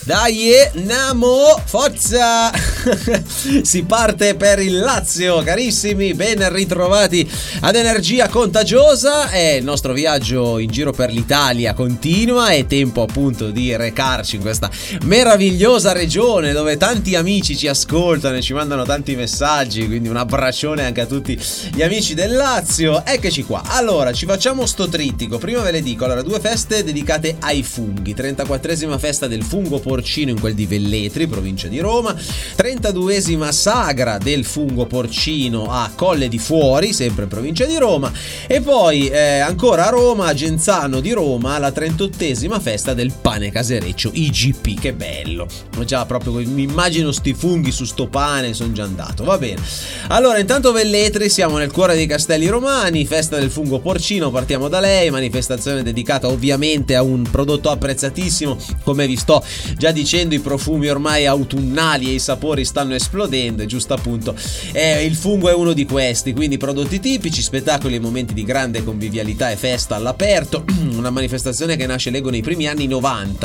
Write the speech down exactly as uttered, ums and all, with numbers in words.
Dai, Namo, forza! Si parte per il Lazio, carissimi, ben ritrovati ad Energia Contagiosa. E il nostro viaggio in giro per l'Italia continua, è tempo appunto di recarci in questa meravigliosa regione dove tanti amici ci ascoltano e ci mandano tanti messaggi, quindi un abbraccione anche a tutti gli amici del Lazio. Eccoci qua, allora ci facciamo sto trittico, prima ve le dico, allora due feste dedicate ai funghi, trentaquattresima festa del fungo porcino in quel di Velletri, provincia di Roma, trentaduesima sagra del fungo porcino a Colle di Fuori, sempre in provincia di Roma, e poi eh, ancora a Roma, a Genzano di Roma, la trentottesima festa del pane casereccio I G P. Che bello, già proprio mi immagino sti funghi su sto pane, sono già andato, va bene. Allora intanto Velletri, siamo nel cuore dei Castelli Romani, festa del fungo porcino, partiamo da lei, manifestazione dedicata ovviamente a un prodotto apprezzatissimo, come vi sto già dicendo, i profumi ormai autunnali e i sapori stanno esplodendo, e giusto appunto eh, il fungo è uno di questi, quindi prodotti tipici, spettacoli e momenti di grande convivialità e festa all'aperto. Una manifestazione che nasce, leggo, nei primi anni novanta